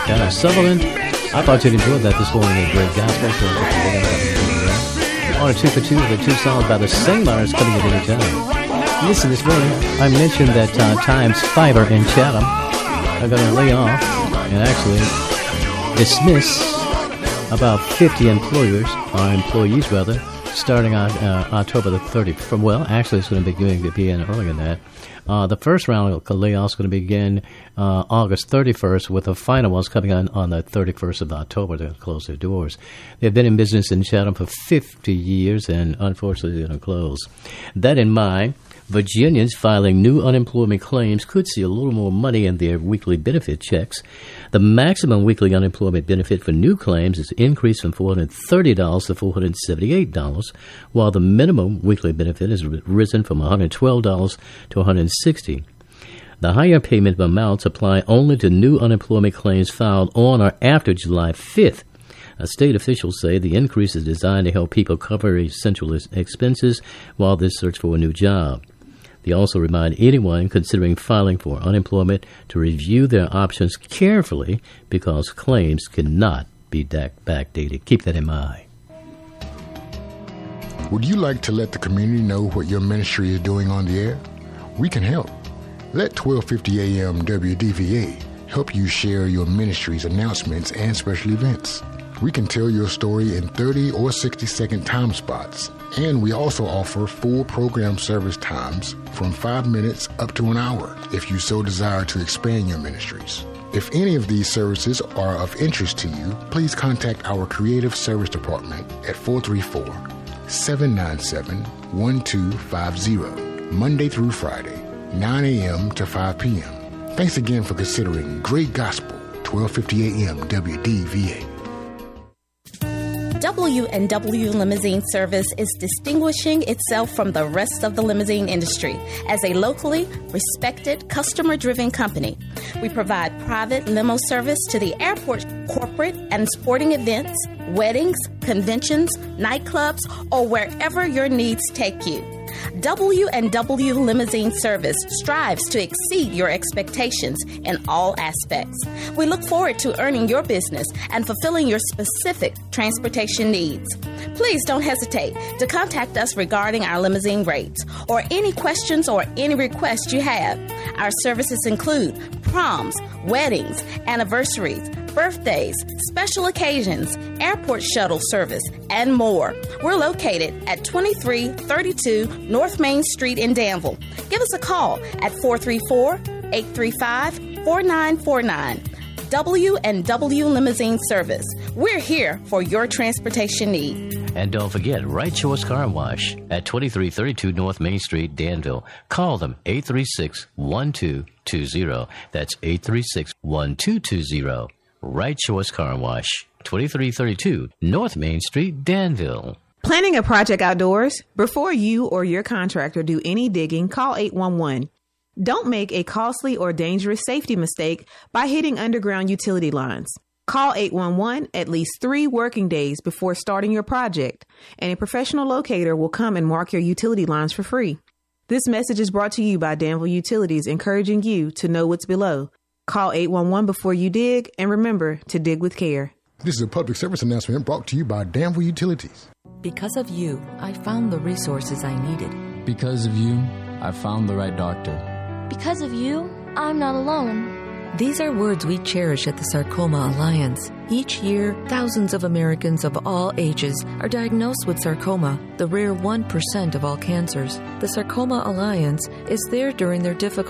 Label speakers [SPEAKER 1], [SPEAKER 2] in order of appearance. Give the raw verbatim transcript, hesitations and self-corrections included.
[SPEAKER 1] Anna Sutherland. I thought you'd enjoy that this morning in Great Gospel. On a two for two, the two songs by the Singers coming at any time. Listen, this morning I mentioned that uh, Times Fiber in Chatham are going to lay off and actually dismiss about fifty employers, or employees rather, starting on uh, October the thirtieth. From well, actually, it's going to be going to begin earlier than that. Uh, the first round of layoffs is going to begin uh, August thirty-first, with the final ones coming on on the thirty-first of October to close their doors. They've been in business in Chatham for fifty years, and unfortunately, they're going to close. That in mind, Virginians filing new unemployment claims could see a little more money in their weekly benefit checks. The maximum weekly unemployment benefit for new claims is increased from four hundred thirty dollars to four hundred seventy-eight dollars, while the minimum weekly benefit has risen from one hundred twelve dollars to one hundred sixty dollars. The higher payment amounts apply only to new unemployment claims filed on or after July fifth. Uh, state officials say the increase is designed to help people cover essential expenses while they search for a new job. They also remind anyone considering filing for unemployment to review their options carefully because claims cannot be backdated. Keep that in mind.
[SPEAKER 2] Would you like to let the community know what your ministry is doing on the air? We can help. Let twelve fifty A M W D V A help you share your ministry's announcements and special events. We can tell your story in thirty or sixty second time spots. And we also offer full program service times from five minutes up to an hour if you so desire to expand your ministries. If any of these services are of interest to you, please contact our Creative Service Department at four three four, seven nine seven, one two five zero, Monday through Friday, nine A M to five P M Thanks again for considering Great Gospel, twelve fifty A M W D V A.
[SPEAKER 3] W and W Limousine Service is distinguishing itself from the rest of the limousine industry as a locally respected, customer-driven company. We provide private limo service to the airport, corporate and sporting events, weddings, conventions, nightclubs, or wherever your needs take you. W and W Limousine Service strives to exceed your expectations in all aspects. We look forward to earning your business and fulfilling your specific transportation needs. Please don't hesitate to contact us regarding our limousine rates or any questions or any requests you have. Our services include proms, weddings, anniversaries, birthdays, special occasions, airport shuttle service, and more. We're located at twenty-three thirty-two North Main Street in Danville. Give us a call at four three four, eight three five, four nine four nine. W and W Limousine Service. We're here for your transportation need.
[SPEAKER 1] And don't forget, Right Choice Car Wash at twenty-three thirty-two North Main Street, Danville. Call them eight three six, one two two zero. That's eight three six, one two two zero. Right Choice Car Wash, twenty-three thirty-two North Main Street, Danville.
[SPEAKER 4] Planning a project outdoors? Before you or your contractor do any digging, call eight one one. Don't make a costly or dangerous safety mistake by hitting underground utility lines. Call eight one one at least three working days before starting your project, and a professional locator will come and mark your utility lines for free. This message is brought to you by Danville Utilities, encouraging you to know what's below. Call eight one one before you dig, and remember to dig with care.
[SPEAKER 2] This is a public service announcement brought to you by Danville Utilities.
[SPEAKER 5] Because of you, I found the resources I needed.
[SPEAKER 6] Because of you, I found the right doctor.
[SPEAKER 7] Because of you, I'm not alone.
[SPEAKER 5] These are words we cherish at the Sarcoma Alliance. Each year, thousands of Americans of all ages are diagnosed with sarcoma, the rare one percent of all cancers. The Sarcoma Alliance is there during their difficult